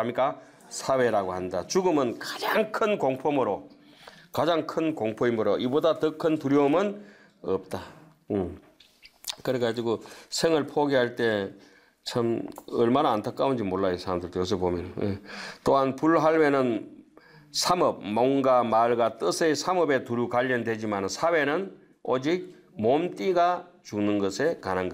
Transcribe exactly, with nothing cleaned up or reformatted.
뭐랍니까? 사회라고 한다. 죽음은 가장 큰 공포므로 가장 큰 공포이므로 이보다 더 큰 두려움은 없다. 음. 그래가지고 생을 포기할 때 참 얼마나 안타까운지 몰라요. 사람들도 요새 보면. 예. 또한 불할외는 삼업, 몸과 말과 뜻의 삼업에 두루 관련되지만 사회는 오직 몸띠가 죽는 것에 관한 것.